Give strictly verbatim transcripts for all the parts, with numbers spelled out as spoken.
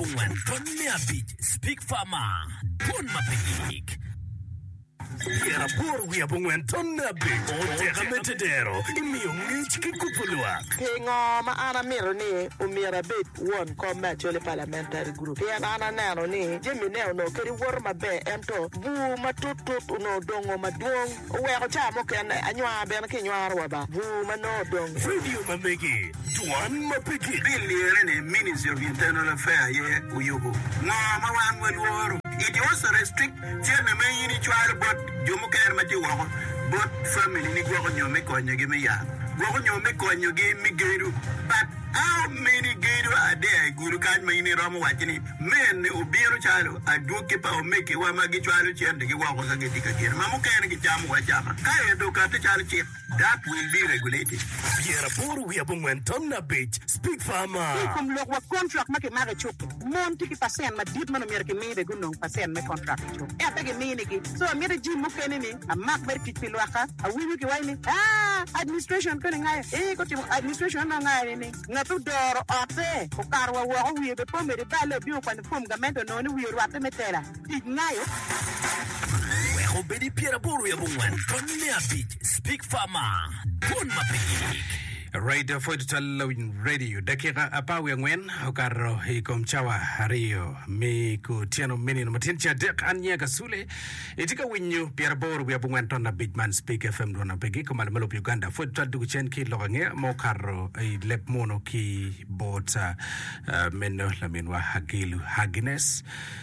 bungwen ton mia bich speak farmer don mapik Yera por we abungwen ton mia bich o tega metedero imiyo ngich kikupulwa Kingo ma ana miro ni umira bit one come chole parliamentary group ya ana nano ni jemi ne no keri wor mabe ento bu matutut no dongo maduong we ko chamo ken anywa ben kinywa roba bu mano dong video mamegi tuan mapiki Billion ni Ministry of Internal Affairs ye uyugo no ma wan wel woro it also restrict chene me yini chwal bot jomo ker ma jiwo bot family ni gwo nyome konyo gi me ya gwo nyome konyo gi migeru but how many geru are there guru kan me ni romo wachini men obiero chalo aduke pa omeke wa magi chwalo chende gi gwo ko ga dikakir ma mo ker gi jamu wa jama ka edo ka te chalo chip that will be regulated Yera por we abungwen ton na bich speak farmer Kum lok wa contract ma ke ma chuk mon tiki pasen ma dit man mer ke mi de gunong pasen me contract chuk e ta ke mi ni ki so mi de jim mo ke ni a mak ber ki pilwaka a wi wi ki wai ni ah administration ko ngai e ko ti administration na ngai ni nga tu doro ate ko karwa wa wi be po me de bale bi ko ni pom gamento no ni wi ro ate metera ti ngai we obedi piera por we abungwen ton mia bich speak farmer don mapik Radio Foital Radio dakika apawe ngwen okaro ikom chawa rio mi ku tiano mini no matincha dek anya kasule itika winyu pierbor we abungwen ton na big man speak F M dona pegi ko mal malop Uganda Foital du chen ki logange mo karo i lep mono ki bota menno la minwa hagilu hagines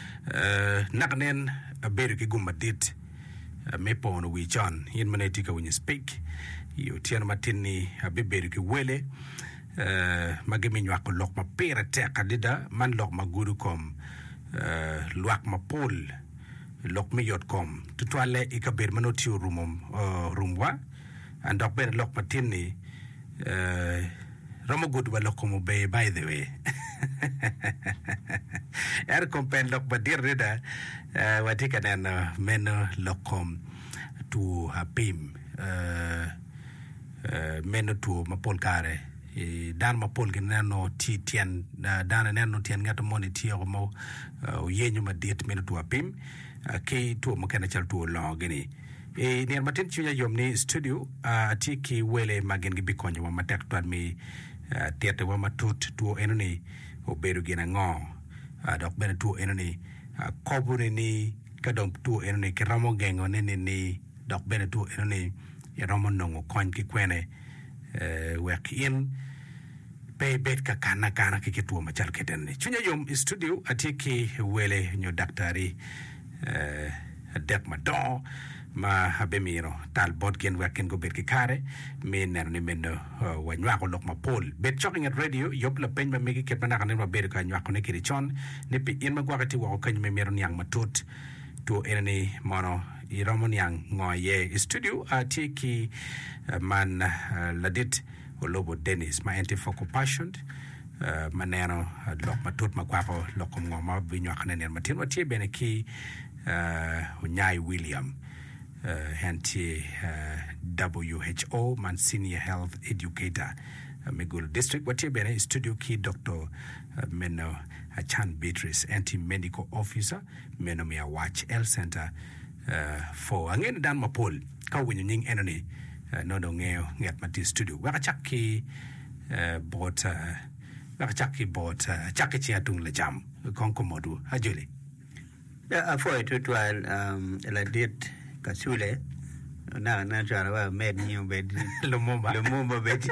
naknen aberu ki gumadit me pono wi John yin manetika when you speak you tiano matini abeberu ki wele uh, magemi nywa ko lok ma pera te kadida man lok ma guru kom uh, luak ma pol lok mi yot kom tutwale ikaber manoti rumom uh, rumwa andok ber lok matini uh, Ramo good wa lok mo be by the way er kompen lok badir rida uh, watika nana meno lokom tu hapim uh, Uh, meno tu mapol kare e dan mapol ke nano ti tian uh, dan nano tian ngato moni ti o mo uh, yenyu madit meno tu apim uh, ke tu mo kana chal tu lo gini e ne matin chunya yomni studio uh, atiki wele magen gi bikonyo wa matek to mi uh, tiete wa matut tu enoni o beru gina ngo uh, dok bene tu enoni uh, kobure ni kadom tu enoni keramo gengo ne ni dok bene tu enoni ya romo nongo kon ki kwene eh work in pe bet ka kana kana ki kitu ma chal keten ni chunya yom studio atiki wele nyo daktari eh dek ma don ma habemiro tal bot gen working go bet ki kare me ner ni mendo wa nywa ko lok ma pol bet talking at radio yop la pen ma megi ket na kana ma bet ka nywa ko ne ki chon ne pe in ma gwa ka ti wa ko me mero nyang matut to enani mono iramon yang ngoye studio atiki uh, man uh, ladit olobo Dennis ma antifocal patient uh, maneno uh, lok matut makwapo lokom ngoma binyo kanene matin watie bene ki uh, Unyai William uh, anti uh, W H O man senior health educator uh, Megulu district watie bene studio ki Doctor uh, Meno Achan Beatrice anti medical officer Meno Mia Watch L Center Uh, for angin dan mapol ka winyo nying enoni uh, no do ngeo nget mati studio waka chaki uh, bot uh, waka chaki bot uh, chaki chia tung le jam kon komodu ajuli ya afo itu tual um la dit kasule na na jara wa med nyu bed lumumba lumumba beti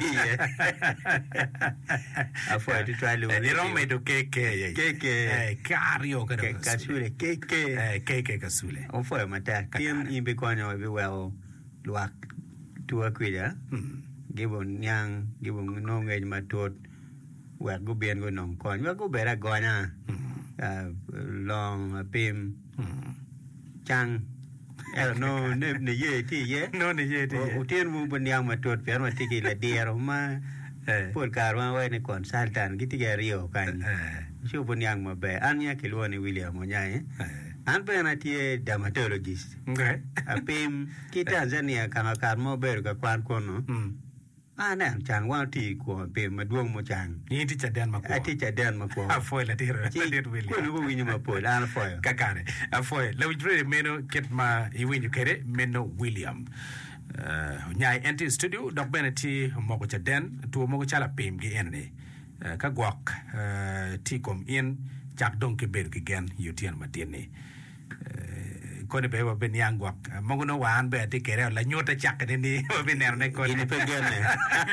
afo itu tual ni rome do keke keke eh kario ka kasule keke eh keke kasule afo mata tim imbe kono be well luak tua kwija gibon nyang gibon no ngej matot wa go bien go non kon wa go bera gona long pim chang Eh no ne ne ye ti ye no ne ye ti ye o tien mu ben yang matot per ma ti ki la diero ma por karwa wa ne consultant ki ti ga rio kan shu ben yang ma be an ya ki lo ni William mo nya eh an pe na ti dermatologist okay apim ki Tanzania kama karmo ber ka kwan kono Ah, ne, chang wa ti ko pe maduong mo chang. Ni ti chadan ma ko. Ati chadan ma ko. Afoy la dir, la dir William. Ko lu winyo ma po, la afoy. Kakare. Afoy, la widre meno ket ma i winyo kere meno William. Uh, nyai enti studio dok bene ti moko chadan tu moko chala pim gi enne. Uh, ka gwak uh, ti kom in chak don ke ber ki gen yutian matini. Kone be wa ben yang gwak mongo no wan be ti kere la nyota chak ni ni wa ben ne ko Ini pe gen ne.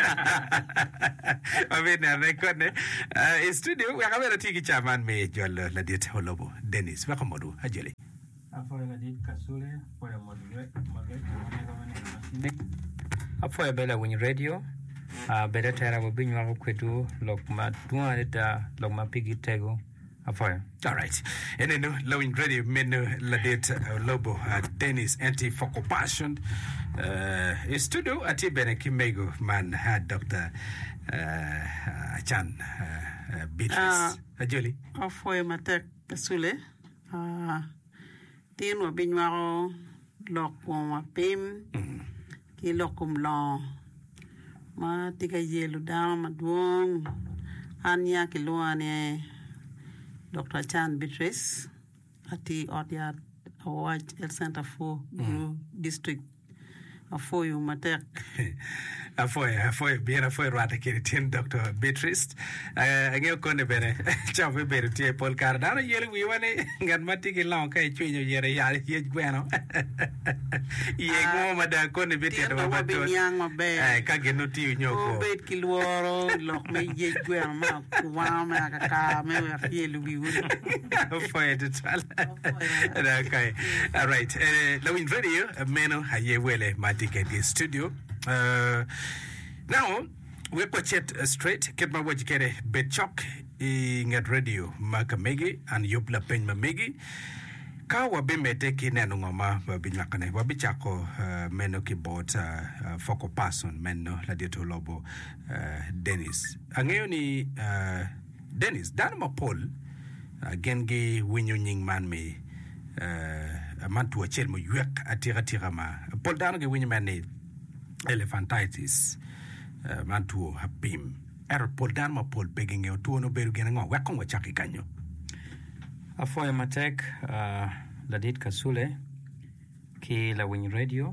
wa ben ne ko ne e studio wa kamera ti ki chaman me jol la dit holobo Dennis wa komodu ajeli afoya la dit kasule for module module ne afoya bela win radio a bela tera wo binwa ko kwetu lok ma tuwa eta lok ma pigi tego afoya. All right. And then Lowing Radio Menu Ladet Lobo Dennis Anti Focal Passion uh studio ati bene kimego man had Doctor uh Chan uh, Beatrice Ajoli. Afoy matek kasule. Ah tin wa binwaro lokum wa pim. Ki lokum lo. Ma tika yelu da madwong anya kiluane Doctor Chan Beatrice ati Odia Awaj El Center for Guru District afoyo matek afoyo afoyo bien afoyo rata kiri tin Doctor Beatrice angeo kone bene chawe bere tie Paul Cardano yele wi wane ngan mati ki long kai chwenyo yere yare ye gweno ye ngo mada kone bete do mato eh ka geno ti nyoko o bet ki luoro lok me ye gweno ma wa ma ka ka me ye lu wi wi afoyo de tal okay all right eh lo in video meno haye wele Get the studio. Uh, now we're chat uh, straight. Get my watch get a bit chock in at radio Makamegi and Yopla Pen Mamegi. Kawa Bime taking Nanoma Babinakane Wabichako Meno keyboard Foco Person Meno Ladito Lobo Dennis. Angeoni Dennis Danma Paul Gengi Winyuning Man me. A man to a chelmo yuak atira tirama. Paul Danoge winmane elephantitis. Man to a pim. Er Paul Danma Paul begging you to no beru getting on. Welcome with Chucky Canyo. A foya matek, Ladit Kasule, Ki la win radio.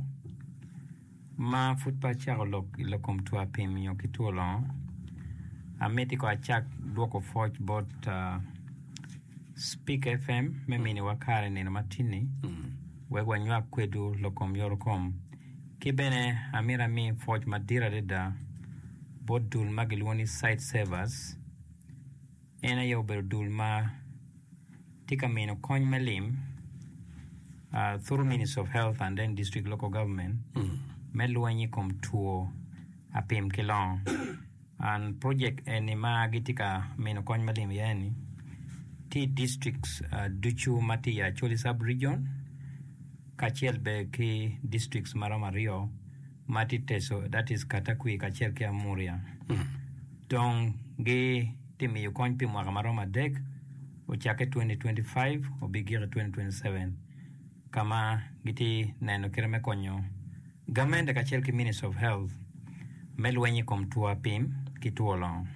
Ma football charlock ilocum to a pim yoki long. A medical attack dwoko forge bot. Speak F M memini wakare ni na matini wewe nywa kwedu lokom yorkom kibene amira mi forge madira deda bodul magilwani site servers ena yo berdul ma tika mino kony malim uh, through Ministry of Health and then district local government mm. melwanyi kom tuo apim kilong and project eni ma gitika mino kony malim yani T districts uh, Duchu Mati actually sub region Kachiel be ki districts Marama Rio Mati Teso that is Katakui Kachiel Kia Muria mm. Dong ge timi yukon pi Marama dek uchake twenty twenty-five o bigire twenty twenty-seven kama giti neno kireme konyo Government Kachiel ki Ministry of Health melwenyi kom tuwa pim kituo long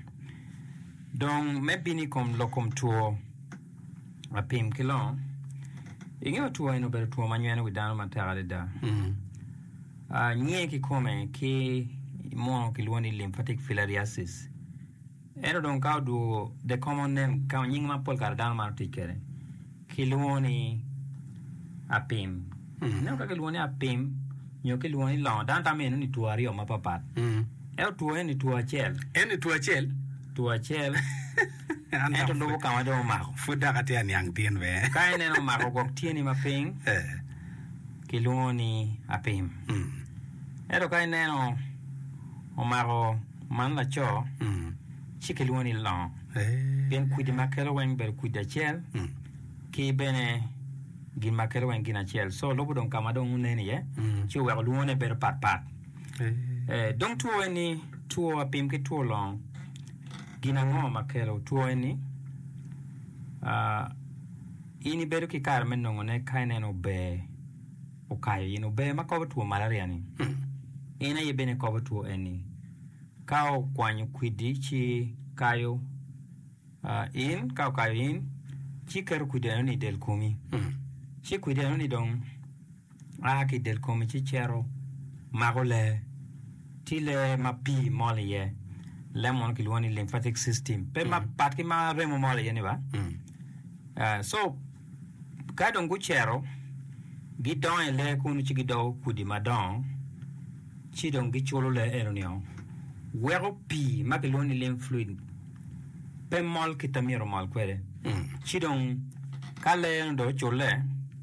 Dong mebini kom lokom tuo a pim kilo ingewa tuwa ino bere tuwa manyuene widano matagale da mm a nye ki kome ki mo kilwani lymphatic filariasis eno don ka do the common name ka nying ma Paul Cardano martikere kilwani a pim mm ne ka kilwani a pim nyo kilwani long dan tameno ni tuwa rio mapapat mm e tuwa ni tuwa chel eni tuwa chel tuwa chel Ento lobo kama do mako. Fuda kati ya nyang tien we. Kai neno mako kok tieni maping. Eh. Kiluni apim. Mm. Ero kai neno o mako man la cho. Mm. Chikiluni long. Eh. Ben kuidi makelo weng bel kuida chel. Mm. Ki bene gin makelo weng gina chel. So lobo don kama do uneni ye. Mm. Chi wek luone ber pat pat. Eh. Eh, dong tuo ni tuo apim ki tuo long. Gina ngo makelo tuo ni uh, ini beru ki kar men no ne kaine no be o kai ino be makoba tuo malaria ni mm. ina ye bene koba tuo eni kao kwanyu kwidi chi kayo uh, in kao kayo in chi kero kwidi ni del kumi Mm. chi kwidi ni dong a ki del kumi chi chero magole tile mapi moli ye lemon ki luani lymphatic system pe ma pat ki ma remo moli ye ni ba Mm. uh, so ka dong gu chero gi don ele kunu chi gi do kwidi madon chi dong gi cholo le eronio wero pi ma ki luani lymph fluid pe mol ki tamiro mol kwede Mm. chi dong ka le do chole